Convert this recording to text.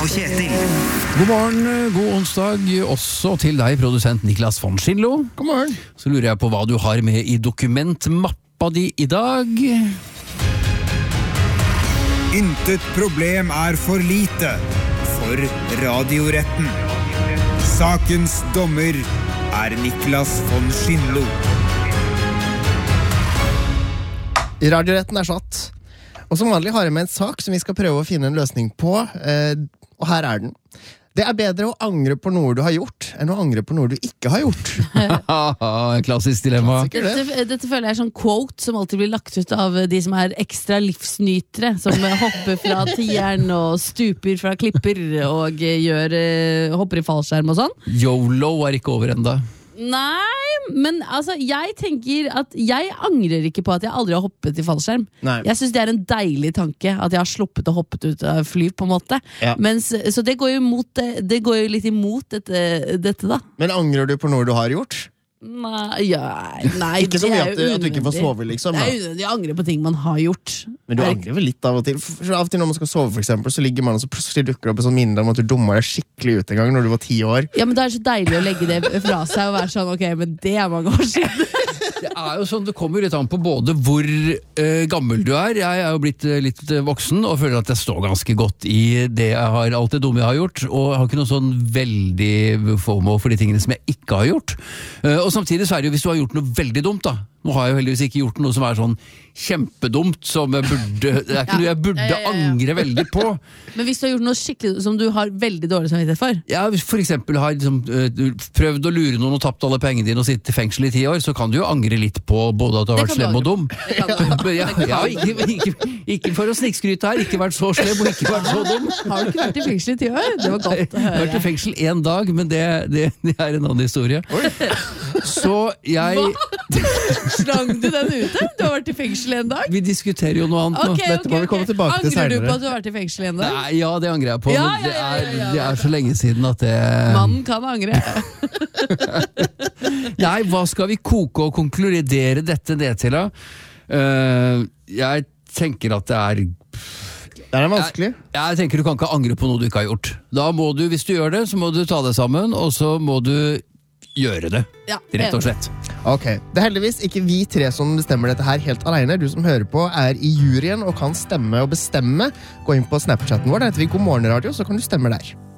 Kjetil. God morgen, god onsdag også til deg, produsent Niklas von Schindlo. God morgen. Så lurer jeg på hva du har med i dokumentmappa di i dag. Intet problem for lite for radioretten. Sakens dommer Niklas von Schindlo. Radioretten satt. Og som vanlig har jeg med en sak som vi skal prøve å finne en løsning på, og her den. Det bedre å angre på noe du har gjort, enn å angre på noe du ikke har gjort. Klassisk dilemma. Dette føler jeg sånn quote som alltid blir lagt ut av de som ekstra livsnytere, som hopper fra tieren og stuper fra klipper og hopper i fallskjerm og sånn. YOLO ikke over enda. Nei, men altså, jeg tenker at jeg angrer ikke på at jeg aldri har hoppet i fallskjerm. Nei. Jeg synes det en deilig tanke at jeg har sluppet og hoppet ut av fly på en måte. Ja. Så det går jo litt imot dette da. Men angrer du på noe du har gjort? Nei, ikke så mye at du ikke får sove, liksom. Det unødvendig å angre på ting man har gjort. Men du angrer vel litt av og til. For av og til når man skal sove, for eksempel, så ligger man og så plutselig dukker det opp et sånt minne om at du dummer deg skikkelig ut en gang når du var 10 år. Ja, men det så deilig å legge det fra seg og være sånn, ok, men det mange år siden. Det jo sånn, det kommer litt an på både hvor gammel du Jeg jo blitt litt voksen og føler at jeg står ganske godt i det alt det dumme jeg har gjort, og jeg har ikke noe sånn veldig FOMO for de tingene som jeg ikke har gjort. Og samtidig så det jo hvis du har gjort noe veldig dumt da. Nå har jeg jo heldigvis ikke gjort noe som sånn kjempedumt, som jeg burde, det ikke noe jeg burde angre veldig på. Men hvis du har gjort noe skikkelig som du har veldig dårlig samvittighet for? Ja, hvis for eksempel har liksom, prøvd å lure noen og tapt alle pengene dine og sitte i fengsel i 10 år, så kan du jo angre litt på både at du har vært slem og dum. Ikke for å snikskryte her, ikke vært så slem og ikke vært så dum. Har du ikke vært i fengsel i 10 år? Det var godt å høre. Jeg har vært i fengsel 1 dag, men det en annen historie. Så jeg... Slang du den ute? Du har vært i fengsel 1 dag? Vi diskuterer jo noe annet nå. Dette må vi komme tilbake til senere. Angrer du på at du har vært i fengsel 1 dag? Nei, ja, det angrer jeg på. Det så lenge siden at det... Mannen kan angre. Nei, hva skal vi koke og konkludere dette ned til da? Jeg tenker at det vanskelig. Jeg tenker du kan ikke angre på noe du ikke har gjort. Da må du, hvis du gjør det, så må du ta det sammen, og så må du gjøre det, rett og slett. Ok, det heldigvis ikke vi 3 som bestemmer dette her helt alene. Du som hører på i juryen og kan stemme og bestemme. Gå inn på Snapchatten vår, der heter vi God Morgen Radio, så kan du stemme der.